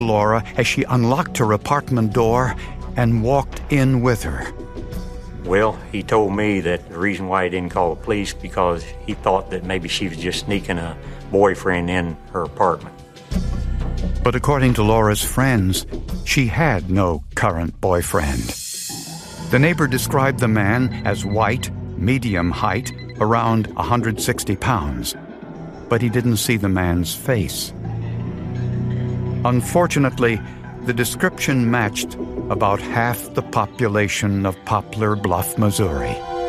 Laura as she unlocked her apartment door and walked in with her. Well, he told me that the reason why he didn't call the police because he thought that maybe she was just sneaking a boyfriend in her apartment. But according to Laura's friends, she had no current boyfriend. The neighbor described the man as white, medium height, around 160 pounds. But he didn't see the man's face. Unfortunately, the description matched about half the population of Poplar Bluff, Missouri.